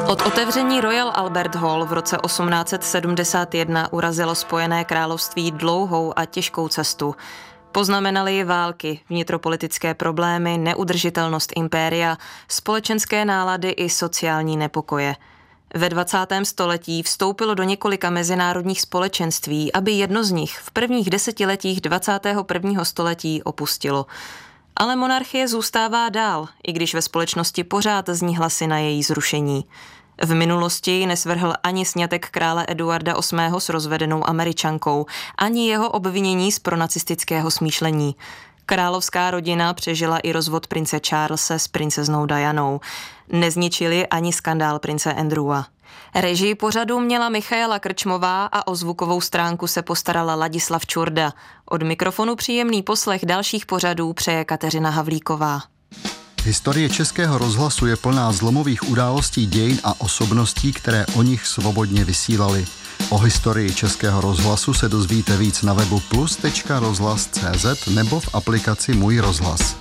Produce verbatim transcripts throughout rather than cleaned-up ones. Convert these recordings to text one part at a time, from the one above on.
Od otevření Royal Albert Hall v roce osmnáct set sedmdesát jedna urazilo Spojené království dlouhou a těžkou cestu. Poznamenaly ji války, vnitropolitické problémy, neudržitelnost impéria, společenské nálady i sociální nepokoje. Ve dvacátém století vstoupilo do několika mezinárodních společenství, aby jedno z nich v prvních desetiletích dvacátého prvního století opustilo. Ale monarchie zůstává dál, i když ve společnosti pořád zní hlasy na její zrušení. V minulosti ji nesvrhl ani sňatek krále Eduarda osmého s rozvedenou Američankou, ani jeho obvinění z pronacistického smýšlení. Královská rodina přežila i rozvod prince Charlese s princeznou Dianou. Nezničili ani skandál prince Andrewa. Režii pořadu měla Michaela Krčmová a o zvukovou stránku se postarala Ladislav Čurda. Od mikrofonu příjemný poslech dalších pořadů přeje Kateřina Havlíková. Historie Českého rozhlasu je plná zlomových událostí dějin a osobností, které o nich svobodně vysílali. O historii Českého rozhlasu se dozvíte víc na webu plus tečka rozhlas tečka cé zet nebo v aplikaci Můj rozhlas.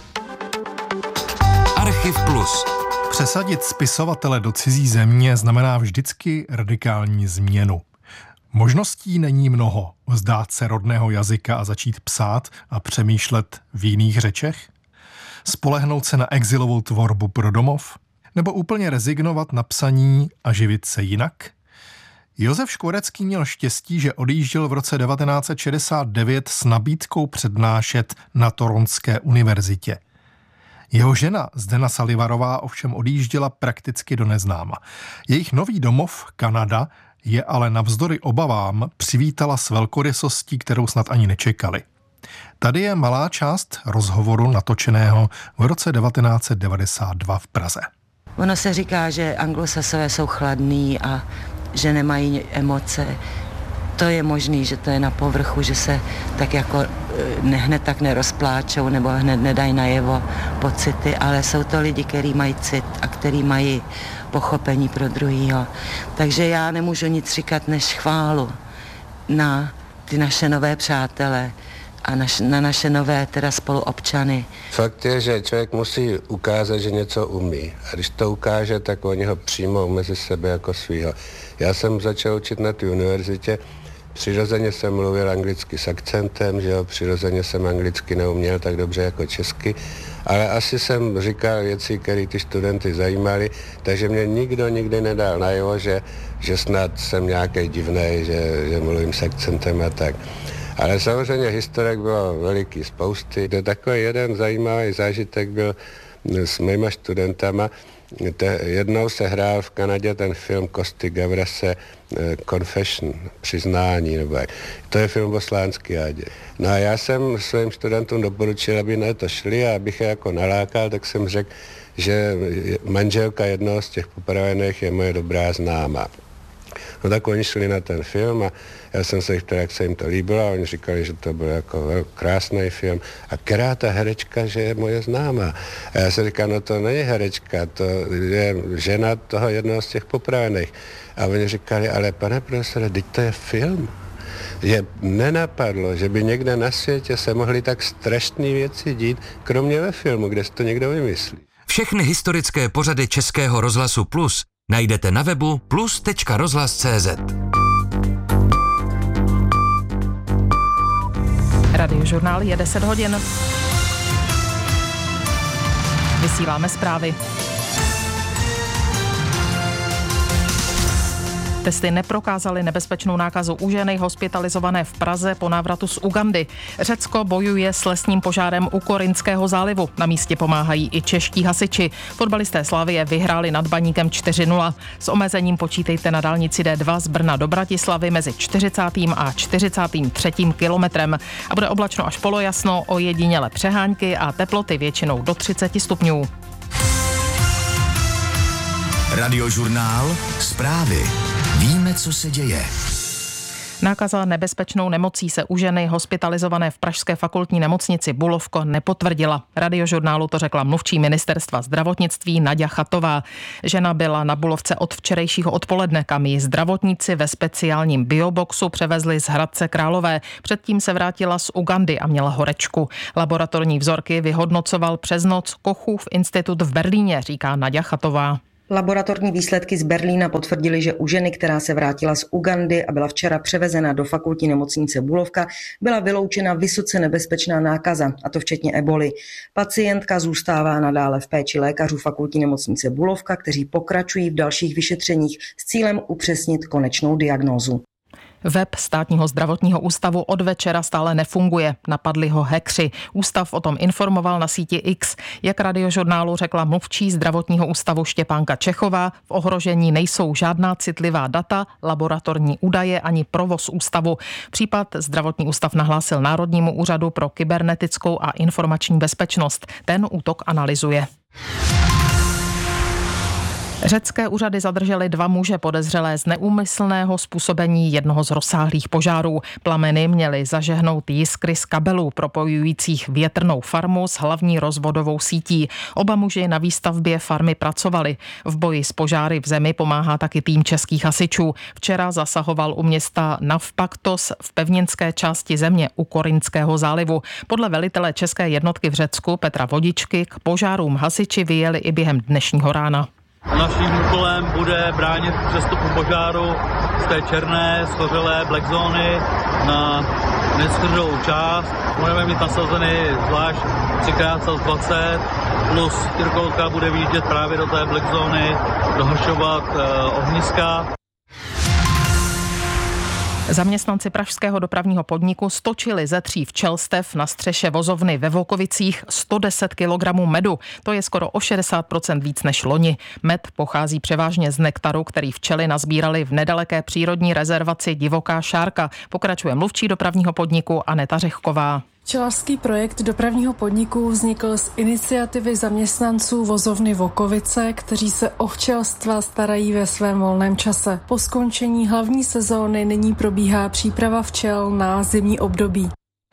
Archiv Plus. Přesadit spisovatele do cizí země znamená vždycky radikální změnu. Možností není mnoho. Vzdát se rodného jazyka a začít psát a přemýšlet v jiných řečech? Spolehnout se na exilovou tvorbu pro domov? Nebo úplně rezignovat na psaní a živit se jinak? Josef Škvorecký měl štěstí, že odjížděl v roce devatenáct set šedesát devět s nabídkou přednášet na Toronské univerzitě. Jeho žena Zdena Salivarová ovšem odjížděla prakticky do neznáma. Jejich nový domov, Kanada, je ale navzdory obavám přivítala s velkorysostí, kterou snad ani nečekali. Tady je malá část rozhovoru natočeného v roce devatenáct set devadesát dva v Praze. Ono se říká, že Anglosasové jsou chladní a že nemají emoce. To je možný, že to je na povrchu, že se tak jako ne, hned tak nerozpláčou nebo hned nedají najevo pocity, ale jsou to lidi, kteří mají cit a kteří mají pochopení pro druhýho. Takže já nemůžu nic říkat než chválu na ty naše nové přátele a naš, na naše nové teda spoluobčany. Fakt je, že člověk musí ukázat, že něco umí. A když to ukáže, tak oni ho přijmou mezi sebe jako svýho. Já jsem začal učit na té univerzitě, přirozeně jsem mluvil anglicky s akcentem, že jo, přirozeně jsem anglicky neuměl tak dobře jako česky, ale asi jsem říkal věci, které ty studenty zajímaly, takže mě nikdo nikdy nedal najevo, že, že snad jsem nějaký divnej, že, že mluvím s akcentem a tak. Ale samozřejmě historek bylo veliký spousty. To takový jeden zajímavý zážitek byl s mýma studentama. Te, jednou se hrál v Kanadě ten film Kosty Gavrase Confession, přiznání, nebo jak. To je film o Slánskijádě. No a já jsem svým studentům doporučil, aby na to šli a abych je jako nalákal, tak jsem řekl, že manželka jednoho z těch popravených je moje dobrá známá. No tak oni šli na ten film a já jsem se jich ptal, jak se jim to líbilo a oni říkali, že to byl jako krásný film. A která ta herečka, že je moje známá. A já jsem říkal, no to není herečka, to je žena toho jednoho z těch popravených. A oni říkali, ale pane profesore, teď to je film. Je nenapadlo, že by někde na světě se mohly tak strašné věci dít, kromě ve filmu, kde si to někdo vymyslí. Všechny historické pořady Českého rozhlasu Plus najdete na webu plus tečka rozhlas tečka cé zet. Radiožurnál je deset hodin. Vysíláme zprávy. Testy neprokázaly nebezpečnou nákazu u ženy hospitalizované v Praze po návratu z Ugandy. Řecko bojuje s lesním požárem u Korinského zálivu. Na místě pomáhají i čeští hasiči. Fotbalisté Slavie vyhráli nad Baníkem čtyři nula. S omezením počítejte na dálnici D dva z Brna do Bratislavy mezi čtyřicátým a čtyřicátým třetím kilometrem. A bude oblačno až polojasno, ojediněle přehánky a teploty většinou do třicet stupňů. Radiožurnál Zprávy. Víme, co se děje. Nákaza nebezpečnou nemocí se u ženy hospitalizované v pražské fakultní nemocnici Bulovko nepotvrdila. Radiožurnálu to řekla mluvčí ministerstva zdravotnictví Naďa Chatová. Žena byla na Bulovce od včerejšího odpoledne, kam ji zdravotníci ve speciálním bioboxu převezli z Hradce Králové. Předtím se vrátila z Ugandy a měla horečku. Laboratorní vzorky vyhodnocoval přes noc Kochův institut v Berlíně, říká Naďa Chatová. Laboratorní výsledky z Berlína potvrdily, že u ženy, která se vrátila z Ugandy a byla včera převezena do fakultní nemocnice Bulovka, byla vyloučena vysoce nebezpečná nákaza, a to včetně eboli. Pacientka zůstává nadále v péči lékařů fakultní nemocnice Bulovka, kteří pokračují v dalších vyšetřeních s cílem upřesnit konečnou diagnózu. Web Státního zdravotního ústavu od večera stále nefunguje. Napadli ho hackři. Ústav o tom informoval na síti X. Jak Radiožurnálu řekla mluvčí zdravotního ústavu Štěpánka Čechová, v ohrožení nejsou žádná citlivá data, laboratorní údaje ani provoz ústavu. Případ zdravotní ústav nahlásil Národnímu úřadu pro kybernetickou a informační bezpečnost. Ten útok analyzuje. Řecké úřady zadržely dva muže podezřelé z neúmyslného způsobení jednoho z rozsáhlých požárů. Plameny měly zažehnout jiskry z kabelů propojujících větrnou farmu s hlavní rozvodovou sítí. Oba muži na výstavbě farmy pracovali. V boji s požáry v zemi pomáhá taky tým českých hasičů. Včera zasahoval u města Navpaktos v pevninské části země u Korinského zálivu. Podle velitele české jednotky v Řecku Petra Vodičky k požárům hasiči vyjeli i během dnešního rána. Naším úkolem bude bránit přestupu požáru z té černé, schořelé black zóny na neschořelou část. Budeme mít nasazeny zvlášť tři krát dvacet plus čtyřkolka bude vyjíždět právě do té black zóny, dohašovat eh, ohniska. Zaměstnanci pražského dopravního podniku stočili ze tří včelstev na střeše vozovny ve Volkovicích sto deset kilogramů medu. To je skoro o šedesát procent víc než loni. Med pochází převážně z nektaru, který včely nazbírali v nedaleké přírodní rezervaci Divoká Šárka. Pokračuje mluvčí dopravního podniku Aneta Řehková. Včelařský projekt dopravního podniku vznikl z iniciativy zaměstnanců vozovny Volkovice, kteří se o včelstva starají ve svém volném čase. Po skončení hlavní sezóny nyní probíhá příprava včel na zimní období.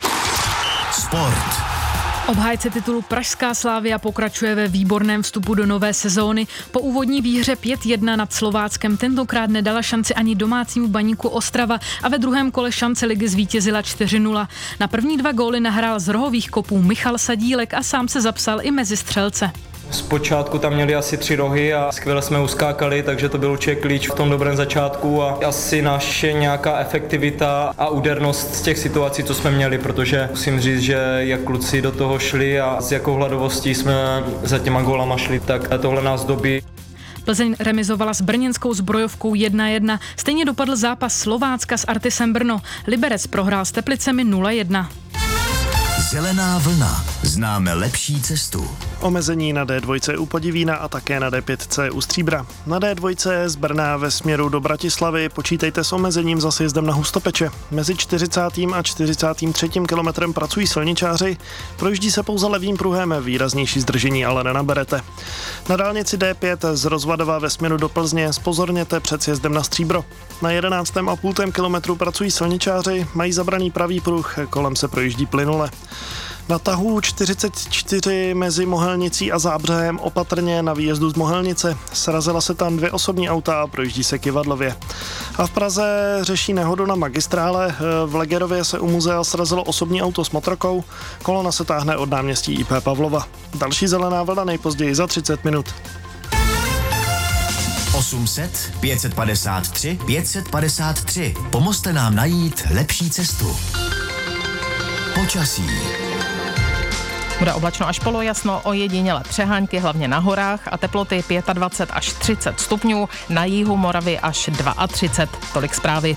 Sport. Obhájce titulu Pražská Slavia pokračuje ve výborném vstupu do nové sezóny. Po úvodní výhře pět jedna nad Slováckem tentokrát nedala šanci ani domácímu Baníku Ostrava a ve druhém kole šance ligy zvítězila čtyři nula. Na první dva góly nahrál z rohových kopů Michal Sadílek a sám se zapsal i mezi střelce. Zpočátku tam měli asi tři rohy a skvěle jsme uskákali, takže to byl určitě klíč v tom dobrém začátku a asi naše nějaká efektivita a údernost z těch situací, co jsme měli, protože musím říct, že jak kluci do toho šli a s jakou hladovostí jsme za těma gólama šli, tak tohle nás dobí. Plzeň remizovala s brněnskou Zbrojovkou jedna jedna. Stejně dopadl zápas Slovácka s Artisem Brno. Liberec prohrál s Teplicemi nula jedna. Zelená vlna. Známe lepší cestu. Omezení na dé dva u Podivína a také na dé pět u Stříbra. Na dé dva z Brna ve směru do Bratislavy počítejte s omezením za sjezdem na Hustopeče. Mezi čtyřicátým a čtyřicátým třetím kilometrem pracují silničáři, projíždí se pouze levým pruhem, výraznější zdržení ale nenaberete. Na dálnici dé pět z Rozvadova ve směru do Plzně zpozorněte před sjezdem na Stříbro. Na jedenáctém a půl kilometru pracují silničáři, mají zabraný pravý pruh, kolem se projíždí plynule. Na tahu čtyřicet čtyři mezi Mohelnicí a Zábřehem opatrně na výjezdu z Mohelnice. Srazila se tam dvě osobní auta a projíždí se Kyvadlově. A v Praze řeší nehodu na magistrále. V Legerově se u muzea srazilo osobní auto s motorkou. Kolona se táhne od náměstí í pé Pavlova. Další zelená vlna nejpozději za třicet minut. osm set, pět set padesát tři, pět set padesát tři. Pomozte nám najít lepší cestu. Počasí. Bude oblačno až polojasno, ojediněle přehánky, hlavně na horách a teploty dvacet pět až třicet stupňů, na jihu Moravy až třicet dva. Tolik zprávy.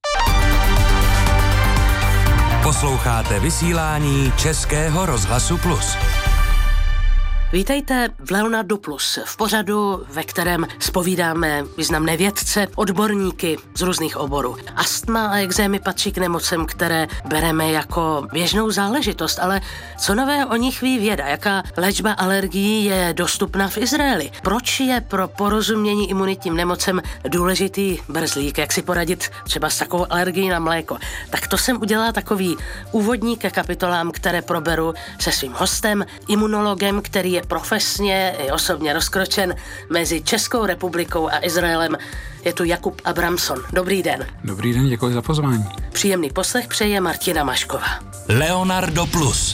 Posloucháte vysílání Českého rozhlasu Plus. Vítejte v Leonardo Plus, v pořadu, ve kterém zpovídáme významné vědce, odborníky z různých oborů. Astma a ekzémy patří k nemocem, které bereme jako běžnou záležitost, ale co nového o nich ví věda? Jaká léčba alergií je dostupná v Izraeli? Proč je pro porozumění imunitním nemocem důležitý brzlík? Jak si poradit třeba s takovou alergií na mléko? Tak to jsem udělala takový úvodník ke kapitolám, které proberu se svým hostem, imunologem, který je profesně i osobně rozkročen mezi Českou republikou a Izraelem. Je tu Jakub Abramson. Dobrý den. Dobrý den, děkuji za pozvání. Příjemný poslech přeje Martina Mašková. Leonardo Plus.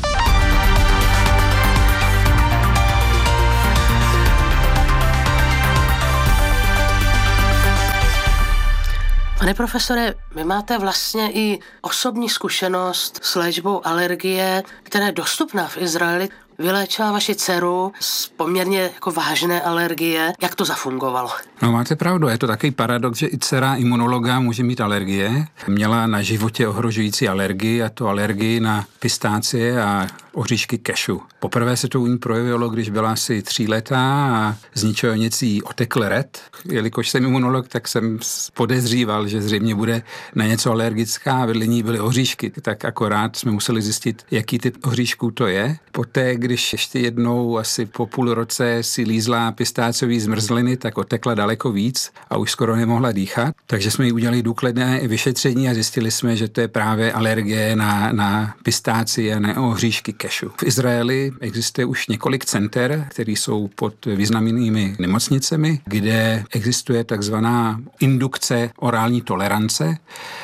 Pane profesore, vy máte vlastně i osobní zkušenost s léčbou alergie, která je dostupná v Izraeli. Vyléčila vaši dceru z poměrně jako vážné alergie. Jak to zafungovalo? No máte pravdu, je to takový paradox, že i dcera imunologa může mít alergie. Měla na životě ohrožující alergii, a to alergii na pistácie a oříšky kešu. Poprvé se to u ní projevilo, když byla asi tříletá a z ničeho nic jí otekl red. Jelikož jsem imunolog, tak jsem podezříval, že zřejmě bude na něco alergická a vedle ní byly oříšky. Tak akorát jsme museli zjistit, jaký typ oříšků to je. Poté, když ještě jednou asi po půl roce si lízla pistáciový zmrzliny, tak otekla daleko víc a už skoro nemohla dýchat. Takže jsme jí udělali důkladné vyšetření a zjistili jsme, že to je právě alergie na, na pistáci a na oříšky kešu. V Izraeli existuje už několik center, které jsou pod významnými nemocnicemi, kde existuje takzvaná indukce orální tolerance.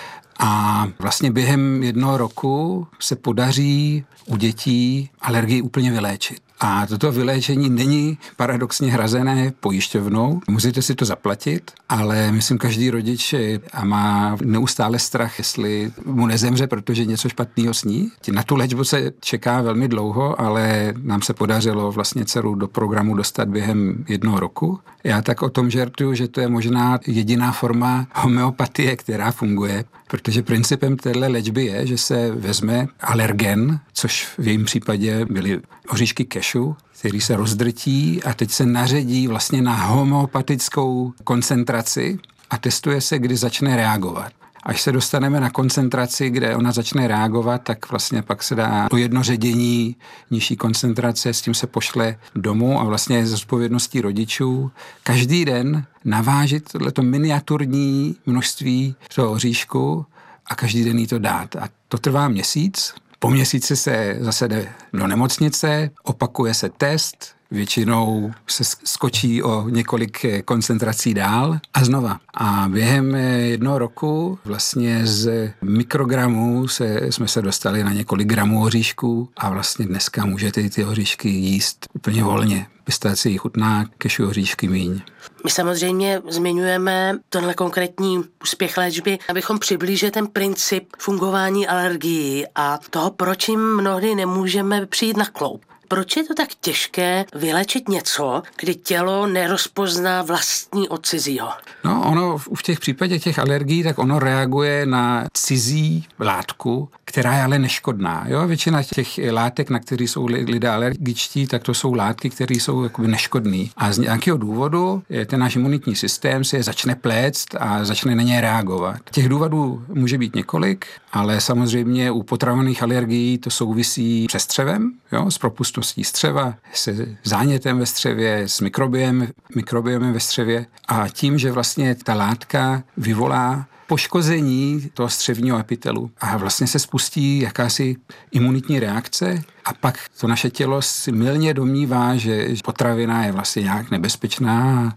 A vlastně během jednoho roku se podaří u dětí alergii úplně vyléčit. A toto vyléčení není paradoxně hrazené pojišťovnou. Musíte si to zaplatit, ale myslím, každý rodič a má neustále strach, jestli mu nezemře, protože něco špatného sní. Na tu léčbu se čeká velmi dlouho, ale nám se podařilo vlastně dceru do programu dostat během jednoho roku. Já tak o tom žertuju, že to je možná jediná forma homeopatie, která funguje, protože principem téhle léčby je, že se vezme alergen, což v jejím případě byly oříšky kešu, který se rozdrtí a teď se naředí vlastně na homeopatickou koncentraci a testuje se, kdy začne reagovat. Až se dostaneme na koncentraci, kde ona začne reagovat, tak vlastně pak se dá o jedno ředění nižší koncentrace, s tím se pošle domů a vlastně z odpovědností rodičů každý den navážit tohleto miniaturní množství toho oříšku a každý den jí to dát. A to trvá měsíc. Po měsíci se zase jde do nemocnice, opakuje se test, většinou se skočí o několik koncentrací dál a znova. A během jednoho roku vlastně z mikrogramů se, jsme se dostali na několik gramů oříšků a vlastně dneska můžete ty oříšky jíst úplně volně. Pistácie chutná, kešu oříšky míň. My samozřejmě zmiňujeme tenhle konkrétní úspěch léčby, abychom přiblížili ten princip fungování alergií a toho, proč jim mnohdy nemůžeme přijít na kloub. Proč je to tak těžké vyléčit něco, kdy tělo nerozpozná vlastní od cizího? No, ono v těch případě těch alergií, tak ono reaguje na cizí látku, která je ale neškodná. Jo? Většina těch látek, na které jsou lidé alergičtí, tak to jsou látky, které jsou jakoby neškodné. A z nějakého důvodu ten náš imunitní systém se je začne pléct a začne na ně reagovat. Těch důvodů může být několik, ale samozřejmě u potravinových alergií to souvisí se střevem, jo? S propustností střeva, se zánětem ve střevě, s mikrobiem, mikrobiemem ve střevě a tím, že vlastně ta látka vyvolá poškození toho střevního epitelu a vlastně se spustí jakási imunitní reakce a pak to naše tělo si mylně domnívá, že potravina je vlastně nějak nebezpečná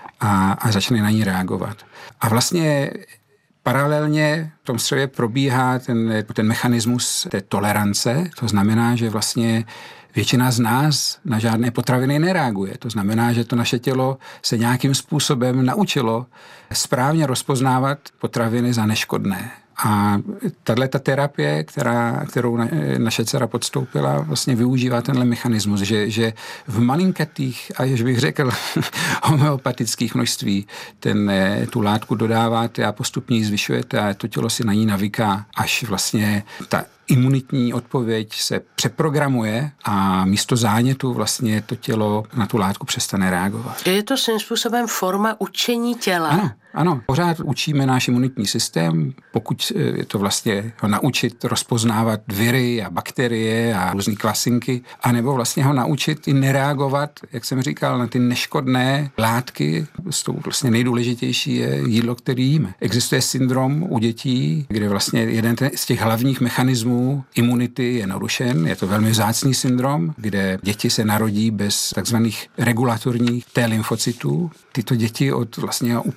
a, a začne na ní reagovat. A vlastně paralelně v tom střevě probíhá ten, ten mechanismus té tolerance, to znamená, že vlastně většina z nás na žádné potraviny nereaguje. To znamená, že to naše tělo se nějakým způsobem naučilo správně rozpoznávat potraviny za neškodné. A tato terapie, která, kterou na, naše dcera podstoupila, vlastně využívá tenhle mechanismus, že, že v malinkatých, a jež bych řekl, homeopatických množství ten, tu látku dodáváte a postupně ji zvyšujete a to tělo si na ní navyká, až vlastně ta imunitní odpověď se přeprogramuje a místo zánětu vlastně to tělo na tu látku přestane reagovat. Je to svým způsobem forma učení těla? Ano, ano. Pořád učíme náš imunitní systém, pokud je to vlastně ho naučit rozpoznávat viry a bakterie a různý klasinky, anebo vlastně ho naučit i nereagovat, jak jsem říkal, na ty neškodné látky. S tou vlastně nejdůležitější je jídlo, který jíme. Existuje syndrom u dětí, kde vlastně jeden z těch hlavních mechanismů imunity je narušen. Je to velmi vzácný syndrom, kde děti se narodí bez takzvaných regulatorních T lymfocytů. Tyto děti od vlastně úplného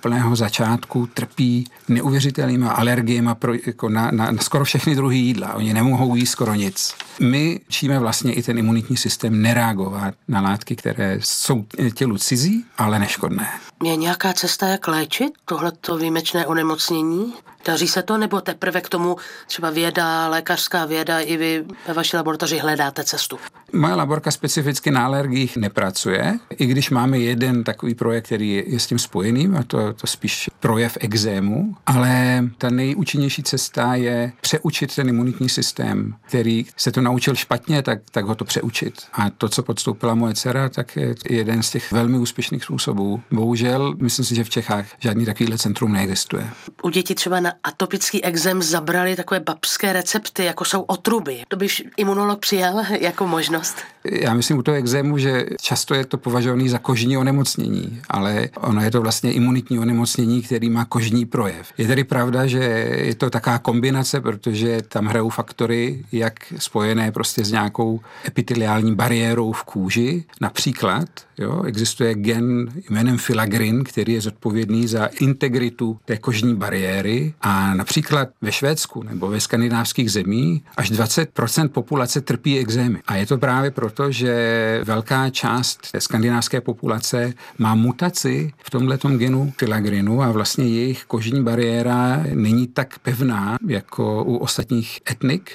začátku trpí neuvěřitelnýma alergiemi pro, jako na, na, na skoro všechny druhy jídla. Oni nemohou jíst skoro nic. My učíme vlastně i ten imunitní systém nereagovat na látky, které jsou tělu cizí, ale neškodné. Je nějaká cesta, jak léčit tohleto výjimečné onemocnění? Daří se to, nebo teprve k tomu třeba věda, lékařská věda, i vy ve vaší laboratoři hledáte cestu? Moje laborka specificky na alergiích nepracuje, i když máme jeden takový projekt, který je s tím spojený, a to, to spíš projev ekzému, ale ta nejúčinnější cesta je přeučit ten imunitní systém, který se to naučil špatně, tak, tak ho to přeučit. A to, co podstoupila moje dcera, tak je jeden z těch velmi úspěšných způsobů. Bohužel, myslím si, že v Čechách žádný takovýhle centrum neexistuje. U dětí třeba na atopický ekzém zabrali takové babské recepty, jako jsou otruby. To by imunolog přijal jako možnost? Já myslím u toho ekzému, že často je to považovaný za kožní onemocnění, ale ono je to vlastně imunitní onemocnění, který má kožní projev. Je tedy pravda, že je to taková kombinace, protože tam hrajou faktory, jak spojené prostě s nějakou epiteliální bariérou v kůži. Například jo, existuje gen jménem filagrin, který je zodpovědný za integritu té kožní bariéry a například ve Švédsku nebo ve skandinávských zemích až dvacet procent populace trpí ekzémy. A je to právě proto, že velká část té skandinávské populace má mutaci v tomhletom genu filagrinu a vlastně jejich kožní bariéra není tak pevná jako u ostatních etnik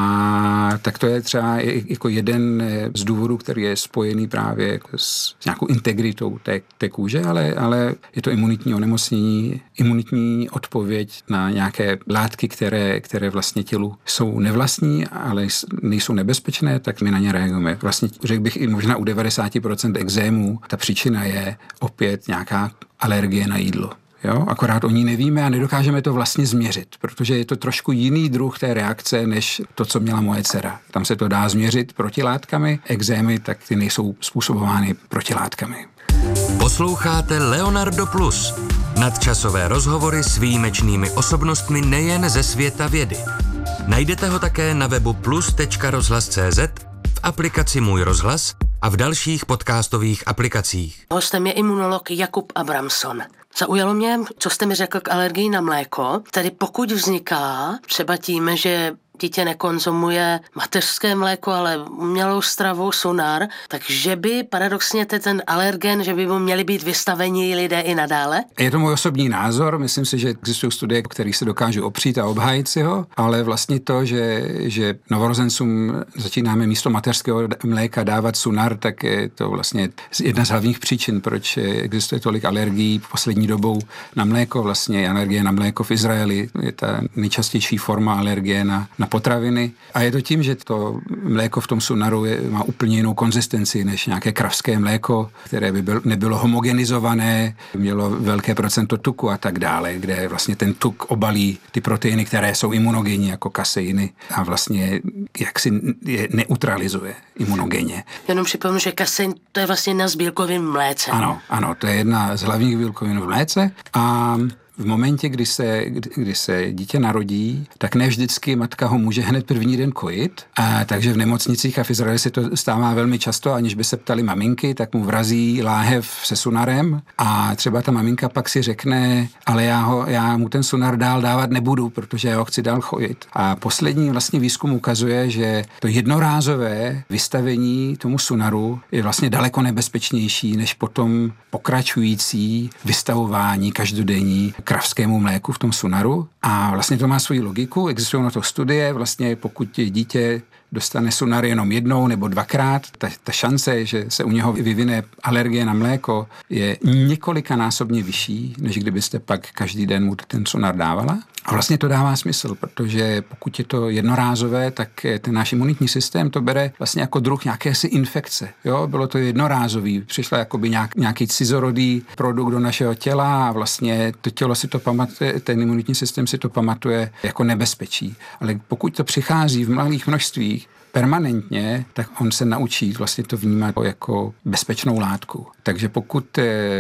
a tak to je třeba jako jeden z důvodů, který je spojený právě s nějakou integritou té, té kůže, ale, ale je to imunitní onemocnění, imunitní odpověď na nějaké látky, které, které vlastně tělu jsou nevlastní, ale nejsou nebezpečné, tak my na ně reagujeme. Vlastně řekl bych i možná u devadesát procent ekzémů ta příčina je opět nějaká alergie na jídlo. Jo? Akorát o ní nevíme a nedokážeme to vlastně změřit, protože je to trošku jiný druh té reakce, než to, co měla moje dcera. Tam se to dá změřit protilátkami, ekzémy, tak ty nejsou způsobovány protilátkami. Posloucháte Leonardo Plus. Nadčasové rozhovory s výjimečnými osobnostmi nejen ze světa vědy. Najdete ho také na webu plus tečka rozhlas tečka cé zet, v aplikaci Můj rozhlas a v dalších podcastových aplikacích. Hostem je imunolog Jakub Abramson. Zaujalo mě, co jste mi řekl k alergii na mléko. Tedy pokud vzniká třeba tím, že dítě nekonzumuje mateřské mléko, ale umělou stravu, Sunar, takže by paradoxně ten alergen, že by mu měli být vystaveni lidé i nadále? Je to můj osobní názor, myslím si, že existují studie, které se dokážou opřít a obhájit si ho, ale vlastně to, že, že novorozencům začínáme místo mateřského mléka dávat Sunar, tak je to vlastně jedna z hlavních příčin, proč existuje tolik alergií poslední dobou na mléko. Vlastně alergie na mléko v Izraeli je ta nejčastější forma alergie na, na potraviny. A je to tím, že to mléko v tom Sunaru je, má úplně jinou konzistenci než nějaké kravské mléko, které by byl, nebylo homogenizované, mělo velké procento tuku a tak dále, kde vlastně ten tuk obalí ty proteiny, které jsou imunogenní jako kaseiny a vlastně jaksi je neutralizuje imunogenně. Jenom připomenu, že kasein to je vlastně jedna z bílkovin v mléce. Ano, ano, to je jedna z hlavních bílkovin v mléce a v momentě, kdy se, kdy, kdy se dítě narodí, tak ne vždycky matka ho může hned první den kojit. A takže v nemocnicích a v Izraeli se to stává velmi často, aniž by se ptali maminky, tak mu vrazí láhev se Sunarem a třeba ta maminka pak si řekne, ale já, ho, já mu ten Sunar dál dávat nebudu, protože já ho chci dál kojit. A poslední vlastně výzkum ukazuje, že to jednorázové vystavení tomu Sunaru je vlastně daleko nebezpečnější, než potom pokračující vystavování každodenní kravskému mléku v tom Sunaru. A vlastně to má svoji logiku, existují na to studie, vlastně pokud dítě dostane Sunar jenom jednou nebo dvakrát, ta, ta šance, že se u něho vyvine alergie na mléko, je několikanásobně vyšší, než kdybyste pak každý den mu ten Sunar dávala. A vlastně to dává smysl, protože pokud je to jednorázové, tak ten náš imunitní systém to bere vlastně jako druh nějakési infekce. Jo? Bylo to jednorázový, přišla jakoby nějak, nějaký cizorodý produkt do našeho těla a vlastně to tělo si to pamatuje, ten imunitní systém si to pamatuje jako nebezpečí. Ale pokud to přichází v malých množstvích, permanentně, tak on se naučí vlastně to vnímat jako bezpečnou látku. Takže pokud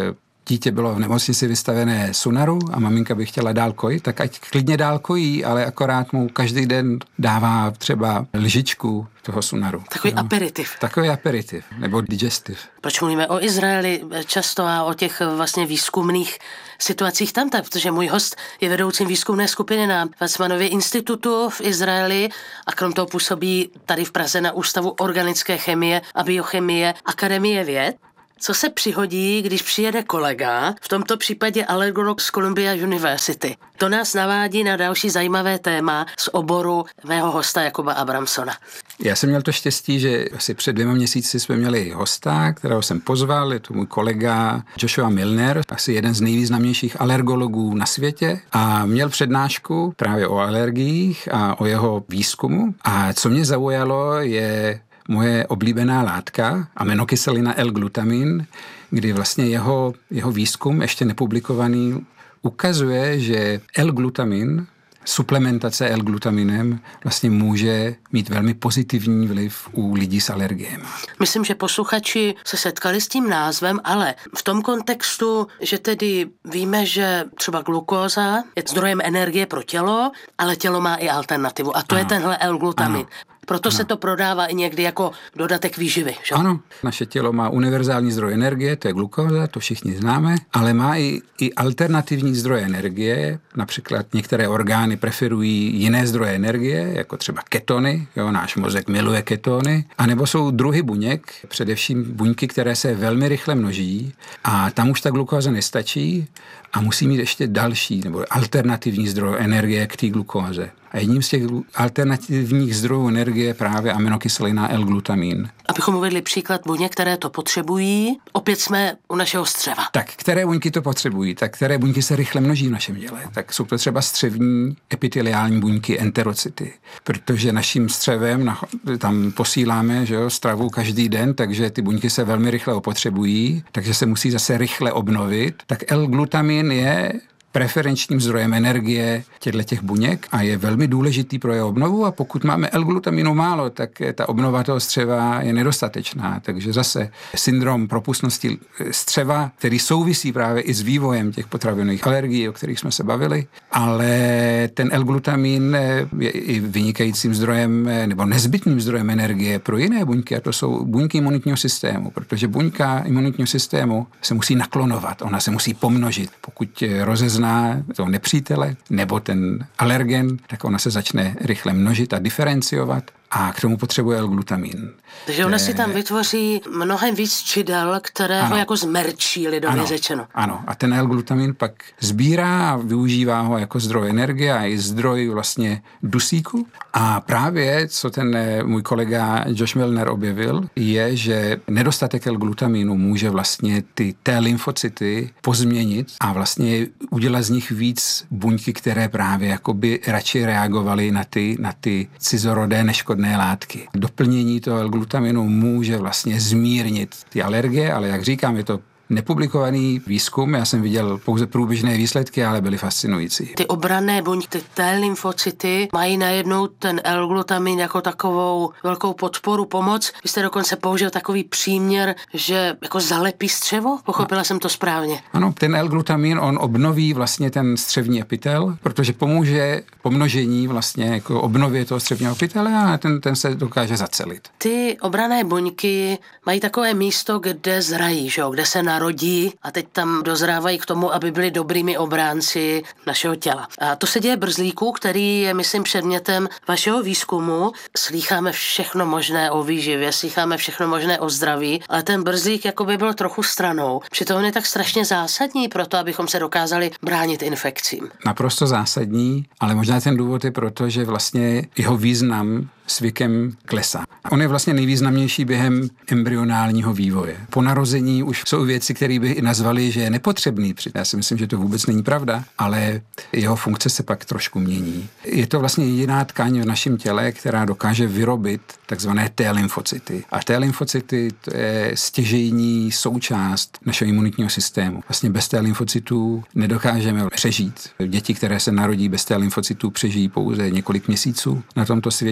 dítě bylo v nemocnici vystavené Sunaru a maminka by chtěla dál kojit, tak ať klidně dál kojí, ale akorát mu každý den dává třeba lžičku toho Sunaru. Takový no. aperitiv. Takový aperitiv, nebo digestiv. Proč mluvíme o Izraeli často a o těch vlastně výzkumných situacích tam, tak, protože můj host je vedoucím výzkumné skupiny na Weizmannově institutu v Izraeli a krom toho působí tady v Praze na Ústavu organické chemie a biochemie Akademie věd. Co se přihodí, když přijede kolega, v tomto případě alergolog z Columbia University? To nás navádí na další zajímavé téma z oboru mého hosta Jakuba Abramsona. Já jsem měl to štěstí, že asi před dvěma měsíci jsme měli hosta, kterého jsem pozval, je to můj kolega Joshua Milner, asi jeden z nejvýznamnějších alergologů na světě a měl přednášku právě o alergiích a o jeho výzkumu. A co mě zaujalo je moje oblíbená látka, aminokyselina L-glutamin, kdy vlastně jeho, jeho výzkum, ještě nepublikovaný, ukazuje, že L-glutamin, suplementace L-glutaminem vlastně může mít velmi pozitivní vliv u lidí s alergiemi. Myslím, že posluchači se setkali s tím názvem, ale v tom kontextu, že tedy víme, že třeba glukóza je zdrojem energie pro tělo, ale tělo má i alternativu a to ano. je tenhle L-glutamin. Ano. Proto ano. se to prodává i někdy jako dodatek výživy, že? Ano, naše tělo má univerzální zdroj energie, to je glukóza, to všichni známe, ale má i, i alternativní zdroje energie, například některé orgány preferují jiné zdroje energie, jako třeba ketony, jo, náš mozek miluje ketony, anebo jsou druhy buněk, především buňky, které se velmi rychle množí a tam už ta glukóza nestačí a musí mít ještě další nebo alternativní zdroj energie k té glukóze. A jedním z těch alternativních zdrojů energie je právě aminokyselina L-glutamin. Abychom uvedli příklad buněk, které to potřebují, opět jsme u našeho střeva. Tak, které buňky to potřebují? Tak, které buňky se rychle množí v našem těle? Tak jsou to třeba střevní epiteliální buňky, enterocyty. Protože naším střevem tam posíláme, že jo, stravu každý den, takže ty buňky se velmi rychle opotřebují, takže se musí zase rychle obnovit. Tak L-glutamin je preferenčním zdrojem energie těch buněk a je velmi důležitý pro jeho obnovu a pokud máme L-glutaminu málo, tak ta obnova toho střeva je nedostatečná. Takže zase syndrom propustnosti střeva, který souvisí právě i s vývojem těch potravinových alergií, o kterých jsme se bavili, ale ten L-glutamin je i vynikajícím zdrojem nebo nezbytným zdrojem energie pro jiné buňky a to jsou buňky imunitního systému, protože buňka imunitního systému se musí naklonovat, ona se musí pomnožit. Pokud rozezná toho nepřítele nebo ten alergen, tak ona se začne rychle množit a diferenciovat a k tomu potřebuje L-glutamin. Takže ona si tam vytvoří mnohem víc čidel, které ano. ho jako zmerčí, lidově ano. řečeno. Ano, a ten L-glutamin pak sbírá a využívá ho jako zdroj energie a i zdroj vlastně dusíku. A právě, co ten můj kolega Josh Milner objevil, je, že nedostatek L-glutaminu může vlastně ty T-lymfocyty pozměnit a vlastně udělat z nich víc buňky, které právě jakoby radši reagovaly na ty, na ty cizorodé neškodné látky. Doplnění toho L-glutaminu může vlastně zmírnit ty alergie, ale jak říkám, je to nepublikovaný výzkum, já jsem viděl pouze průběžné výsledky, ale byly fascinující. Ty obranné buňky, ty T-lymfocyty mají najednou ten L-glutamin jako takovou velkou podporu, pomoc. Vy jste dokonce použil takový příměr, že jako zalepí střevo? Pochopila no. jsem to správně. Ano, ten L-glutamin, on obnoví vlastně ten střevní epitel, protože pomůže pomnožení vlastně jako obnově toho střevního epitele a ten, ten se dokáže zacelit. Ty obranné buňky mají takové místo, kde zrají, že jo? Kde se narodí a teď tam dozrávají k tomu, aby byli dobrými obránci našeho těla. A to se děje brzlíku, který je, myslím, předmětem vašeho výzkumu. Slýcháme všechno možné o výživě, slýcháme všechno možné o zdraví, ale ten brzlík jako by byl trochu stranou. Přitom on je tak strašně zásadní pro to, abychom se dokázali bránit infekcím. Naprosto zásadní, ale možná ten důvod je proto, že vlastně jeho význam s věkem klesá. On je vlastně nejvýznamnější během embryonálního vývoje. Po narození už jsou věci, které by nazvali, že je nepotřebný. Já si myslím, že to vůbec není pravda, ale jeho funkce se pak trošku mění. Je to vlastně jediná tkáň v našem těle, která dokáže vyrobit takzvané T-lymfocyty. A T-lymfocyty to je stěžejní součást našeho imunitního systému. Vlastně bez T-lymfocytů nedokážeme přežít. Děti, které se narodí bez T-lymfocytů, přežijí pouze několik měsíců na tomto světě, pokud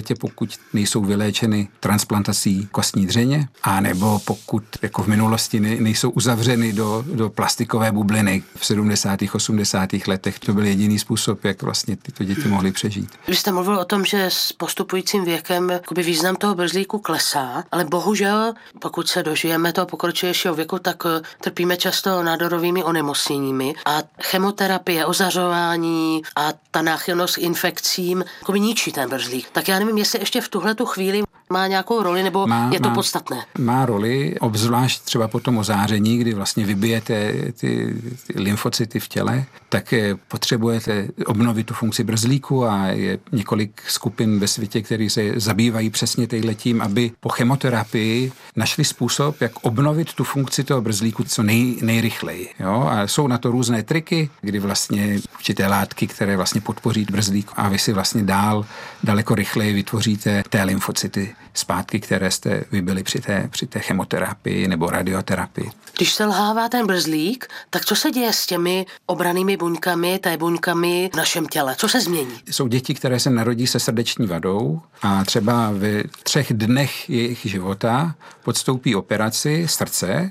pokud nejsou vyléčeny transplantací kostní dřeně, a nebo pokud jako v minulosti nejsou uzavřeny do, do plastikové bubliny v sedmdesátých osmdesátých letech. To byl jediný způsob, jak vlastně tyto děti mohly přežít. Vy jste mluvil o tom, že s postupujícím věkem jakoby význam toho brzlíku klesá, ale bohužel, pokud se dožijeme toho pokročilejšího věku, tak trpíme často nádorovými onemocněními a chemoterapie, ozařování a ta náchylnost k infekcím jakoby ničí ten brzlík. Tak já nevím, jestli ještě v tuhletu chvíli má nějakou roli, nebo má, je to má, podstatné? Má roli, obzvlášť třeba po tom ozáření, kdy vlastně vybijete ty, ty lymfocyty v těle, tak potřebujete obnovit tu funkci brzlíku a je několik skupin ve světě, které se zabývají přesně týhletím, aby po chemoterapii našli způsob, jak obnovit tu funkci toho brzlíku co nej, nejrychleji. Jo? A jsou na to různé triky, kdy vlastně určité látky, které vlastně podpoří brzlík a vy si vlastně dál daleko rychleji vytvoříte té lymfocyty zpátky, které jste vybili při té, při té chemoterapii nebo radioterapii. Když se lhává ten brzlík, tak co se děje s těmi obrannými buňkami, té buňkami v našem těle? Co se změní? Jsou děti, které se narodí se srdeční vadou a třeba v třech dnech jejich života podstoupí operaci srdce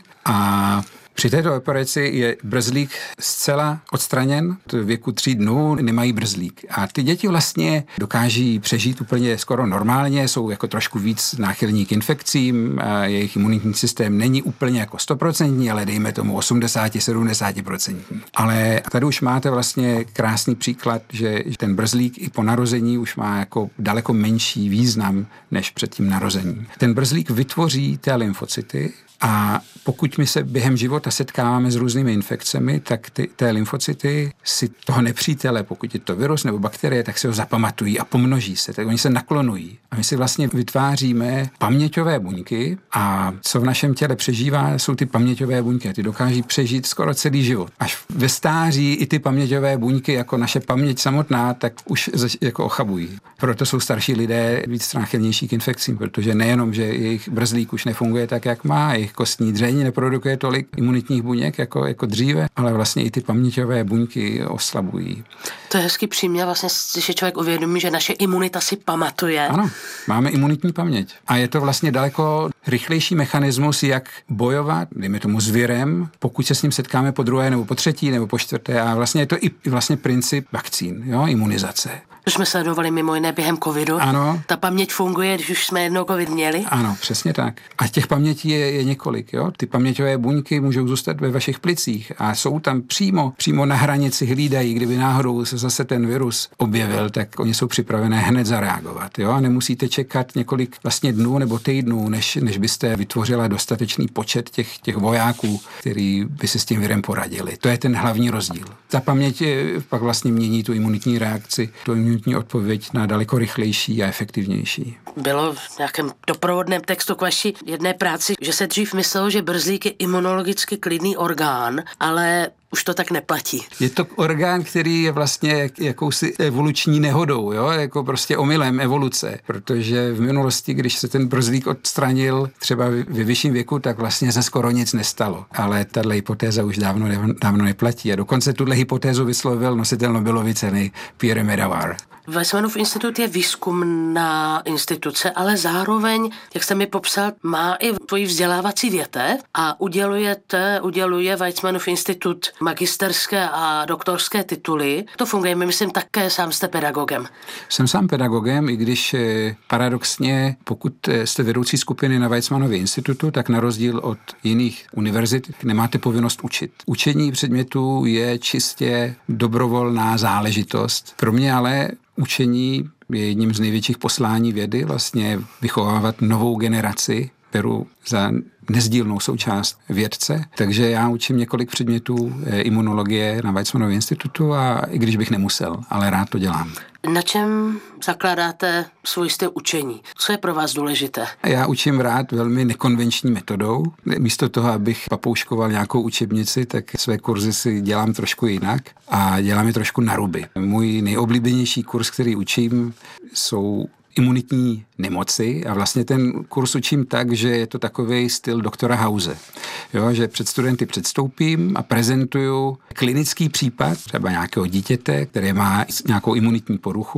a při této operaci je brzlík zcela odstraněn, v věku tří dnů nemají brzlík. A ty děti vlastně dokáží přežít úplně skoro normálně, jsou jako trošku víc náchylní k infekcím, a jejich imunitní systém není úplně jako stoprocentní, ale dejme tomu osmdesát až sedmdesát procent. Ale tady už máte vlastně krásný příklad, že ten brzlík i po narození už má jako daleko menší význam než před tím narozením. Ten brzlík vytvoří té lymfocyty, a pokud my se během života setkáváme s různými infekcemi, tak ty, té lymfocyty si toho nepřítele, pokud je to virus nebo bakterie, tak si ho zapamatují a pomnoží se, tak oni se naklonují. A my si vlastně vytváříme paměťové buňky a co v našem těle přežívá, jsou ty paměťové buňky a ty dokáží přežít skoro celý život. Až ve stáří i ty paměťové buňky, jako naše paměť samotná, tak už jako ochabují. Proto jsou starší lidé víc náchylnější k infekcím, protože nejenom, že jejich brzlík už nefunguje tak, jak má, jejich kostní dřeň neprodukuje tolik imunitních buněk jako, jako dříve, ale vlastně i ty paměťové buňky oslabují. To je hezký příměr, vlastně si člověk uvědomí, že naše imunita si pamatuje. Ano, máme imunitní paměť. A je to vlastně daleko rychlejší mechanismus, jak bojovat, dejme tomu s virem, pokud se s ním setkáme po druhé nebo po třetí nebo po čtvrté. A vlastně je to i vlastně princip vakcín, jo, imunizace. To jsme sledovali mimo jiné během covidu. Ano. Ta paměť funguje, když už jsme jednou covid měli. Ano, přesně tak. A těch pamětí je, je několik. Jo? Ty paměťové buňky můžou zůstat ve vašich plicích a jsou tam přímo, přímo na hranici, hlídají, kdyby náhodou se zase ten virus objevil, tak oni jsou připravené hned zareagovat. Jo? A nemusíte čekat několik vlastně dnů nebo týdnů, než, než byste vytvořila dostatečný počet těch, těch vojáků, který by si s tím virem poradili. To je ten hlavní rozdíl. Ta paměť pak vlastně mění tu imunitní reakci, tu imunitní odpověď na daleko rychlejší a efektivnější. Bylo v nějakém doprovodném textu k vaší jedné práci, že se dřív myslelo, že brzlík je imunologicky klidný orgán, ale už to tak neplatí. Je to orgán, který je vlastně jakousi evoluční nehodou, jo? Jako prostě omylem evoluce, protože v minulosti, když se ten brzlík odstranil třeba ve vyšším věku, tak vlastně se skoro nic nestalo. Ale tato hypotéza už dávno, dávno neplatí a dokonce tuhle hypotézu vyslovil nositel Nobelovy ceny Pierre Medawar. Weizmannův institut je výzkumná instituce, ale zároveň, jak jste mi popsal, má i tvoji vzdělávací větev a udělujete, uděluje Weizmannův institut magisterské a doktorské tituly. To funguje, my myslím, také sám jste pedagogem. Jsem sám pedagogem, i když paradoxně, pokud jste vedoucí skupiny na Weizmannově institutu, tak na rozdíl od jiných univerzit nemáte povinnost učit. Učení předmětů je čistě dobrovolná záležitost. Pro mě ale učení je jedním z největších poslání vědy, vlastně vychovávat novou generaci, beru za nezdílnou součást vědce, takže já učím několik předmětů imunologie na Weizmannově institutu a i když bych nemusel, ale rád to dělám. Na čem zakládáte svůj styl učení? Co je pro vás důležité? Já učím rád velmi nekonvenční metodou. Místo toho, abych papouškoval nějakou učebnici, tak své kurzy si dělám trošku jinak a dělám je trošku na ruby. Můj nejoblíbenější kurz, který učím, jsou imunitní nemoci a vlastně ten kurz učím tak, že je to takový styl doktora House. Jo, že před studenty předstoupím a prezentuju klinický případ třeba nějakého dítěte, které má nějakou imunitní poruchu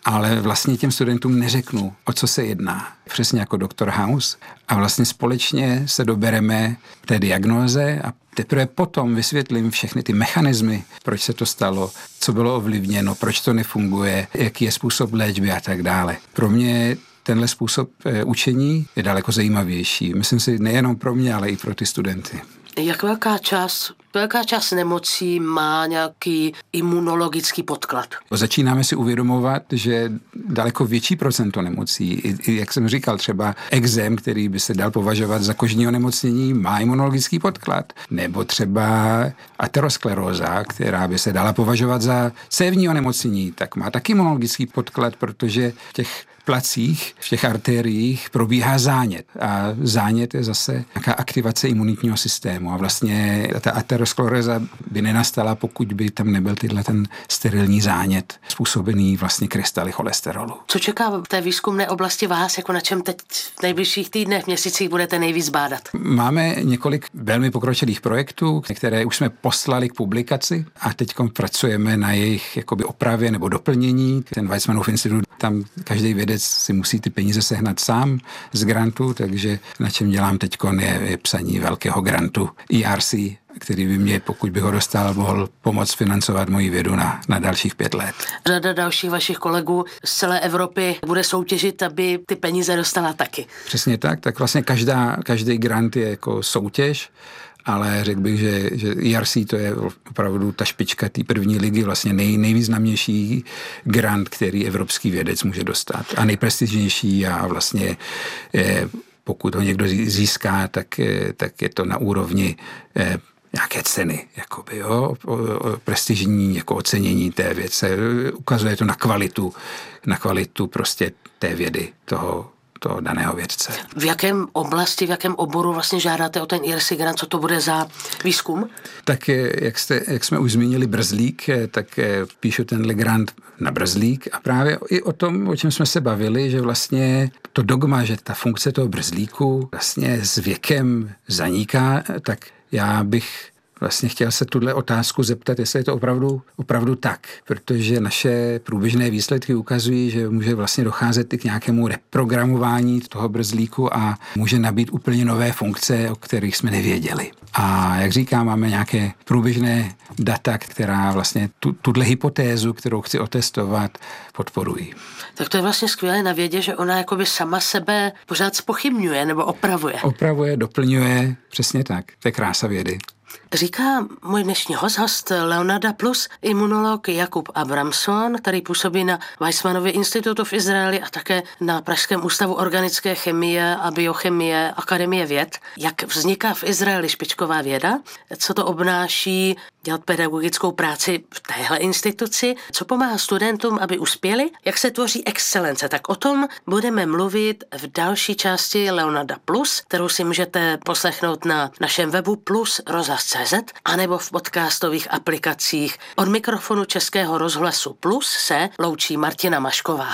ale vlastně těm studentům neřeknu, o co se jedná. Přesně jako doktor House. A vlastně společně se dobereme té diagnóze a teprve potom vysvětlím všechny ty mechanismy, proč se to stalo, co bylo ovlivněno, proč to nefunguje, jaký je způsob léčby a tak dále. Pro mě tenhle způsob učení je daleko zajímavější. Myslím si nejenom pro mě, ale i pro ty studenty. Jak velká část, velká část nemocí má nějaký imunologický podklad? Začínáme si uvědomovat, že daleko větší procento nemocí, i, jak jsem říkal, třeba ekzém, který by se dal považovat za kožní onemocnění, má imunologický podklad. Nebo třeba ateroskleróza, která by se dala považovat za cévní onemocnění, tak má taky imunologický podklad, protože v těch placích, v těch arteriích probíhá zánět. A zánět je zase nějaká aktivace imunitního systému. A vlastně ta ateroskleróza by nenastala, pokud by tam nebyl tyhle ten sterilní zánět způsobený vlastně krystaly cholesterolu. Co čeká v té výzkumné oblasti vás, jako na čem teď v nejbližších týdnech, měsících budete nejvíc bádat? Máme několik velmi pokročilých projektů, které už jsme poslali k publikaci a teď pracujeme na jejich jakoby opravě nebo doplnění. Ten Weizmannův institut, tam každý vědec si musí ty peníze sehnat sám z grantu, takže na čem dělám teď je, je psaní velkého grantu E R C, který by mě, pokud by ho dostal, mohl pomoct financovat moji vědu na, na dalších pět let. Řada dalších vašich kolegů z celé Evropy bude soutěžit, aby ty peníze dostala taky. Přesně tak, tak vlastně každá, každý grant je jako soutěž, ale řekl bych, že, že E R C to je opravdu ta špička té první ligy, vlastně nej, nejvýznamnější grant, který evropský vědec může dostat a nejprestižnější a vlastně eh, pokud ho někdo získá, tak, eh, tak je to na úrovni eh, nějaké ceny, jakoby, jo, prestižní jako ocenění té věce. Ukazuje to na kvalitu, na kvalitu prostě té vědy, toho toho daného vědce. V jakém oblasti, v jakém oboru vlastně žádáte o ten E R C grant, co to bude za výzkum? Tak jak, jste, jak jsme už zmínili brzlík, tak píšu tenhle grant na brzlík a právě i o tom, o čem jsme se bavili, že vlastně to dogma, že ta funkce toho brzlíku vlastně s věkem zaniká, tak já bych vlastně chtěl se tuhle otázku zeptat, jestli je to opravdu, opravdu tak, protože naše průběžné výsledky ukazují, že může vlastně docházet i k nějakému reprogramování toho brzlíku a může nabít úplně nové funkce, o kterých jsme nevěděli. A jak říkám, máme nějaké průběžné data, která vlastně tu, tuhle hypotézu, kterou chci otestovat, podporují. Tak to je vlastně skvělé na vědě, že ona jakoby sama sebe pořád zpochybňuje nebo opravuje. Opravuje, doplňuje, přesně tak. To je krása vědy. Říká můj dnešní host, host Leonarda Plus, imunolog Jakub Abramson, který působí na Weizmannově institutu v Izraeli a také na Pražském ústavu organické chemie a biochemie Akademie věd. Jak vzniká v Izraeli špičková věda? Co to obnáší dělat pedagogickou práci v téhle instituci? Co pomáhá studentům, aby uspěli? Jak se tvoří excelence? Tak o tom budeme mluvit v další části Leonarda Plus, kterou si můžete poslechnout na našem webu plus rozhlas tečka cé zet anebo v podcastových aplikacích. Od mikrofonu Českého rozhlasu Plus se loučí Martina Mašková.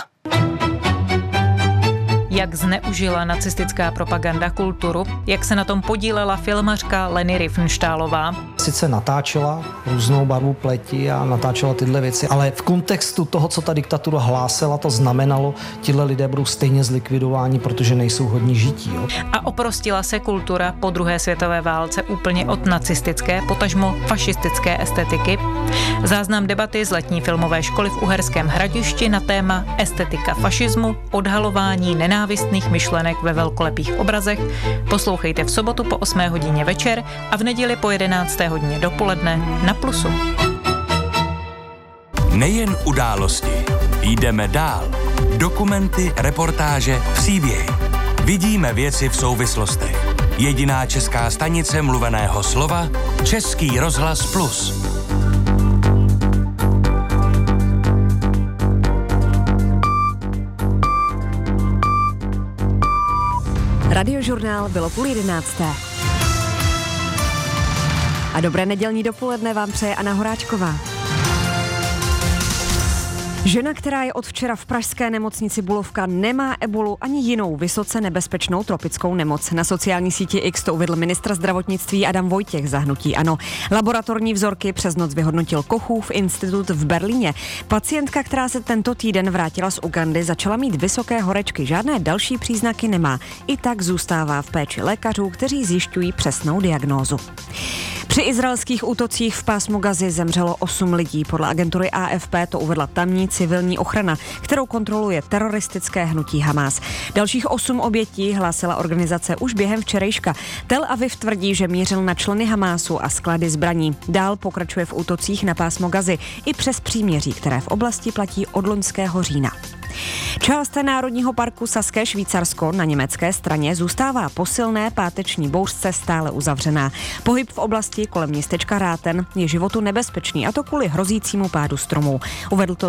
Jak zneužila nacistická propaganda kulturu, jak se na tom podílela filmařka Leni Riefenstahlová. Sice natáčela různou barvu pleti a natáčela tyhle věci, ale v kontextu toho, co ta diktatura hlásila, to znamenalo, tihle lidé budou stejně zlikvidováni, protože nejsou hodní žití. Jo? A oprostila se kultura po druhé světové válce úplně od nacistické, potažmo fašistické estetiky. Záznam debaty z letní filmové školy v Uherském Hradišti na téma estetika fašismu, odhalování nenávistných nenávistných myšlenek ve velkolepých obrazech poslouchejte v sobotu po osmé hodině večer a v neděli po jedenácté hodině dopoledne na Plusu. Nejen události, jdeme dál. Dokumenty, reportáže, příběhy. Vidíme věci v souvislostech. Jediná česká stanice mluveného slova, Český rozhlas Plus. Radiožurnál bylo půl jedenácté. A dobré nedělní dopoledne vám přeje Anna Horáčková. Žena, která je od včera v pražské nemocnici Bulovka, nemá ebolu ani jinou vysoce nebezpečnou tropickou nemoc. Na sociální síti X to uvedl ministr zdravotnictví Adam Vojtěch za hnutí ANO. Laboratorní vzorky přes noc vyhodnotil Kochův institut v Berlíně. Pacientka, která se tento týden vrátila z Ugandy, začala mít vysoké horečky. Žádné další příznaky nemá. I tak zůstává v péči lékařů, kteří zjišťují přesnou diagnózu. Při izraelských útocích v pásmu Gazy zemřelo osm lidí. Podle agentury A F P to uvedla tamní civilní ochrana, kterou kontroluje teroristické hnutí Hamás. Dalších osm obětí hlásila organizace už během včerejška. Tel Aviv tvrdí, že mířil na členy Hamásu a sklady zbraní. Dál pokračuje v útocích na pásmo Gazy i přes příměří, které v oblasti platí od loňského října. Část Národního parku Saské Švýcarsko na německé straně zůstává po silné páteční bouřce stále uzavřená. Pohyb v oblasti kolem městečka Ráten je životu nebezpečný, a to kvůli hrozícímu pádu stromů. Uvedl to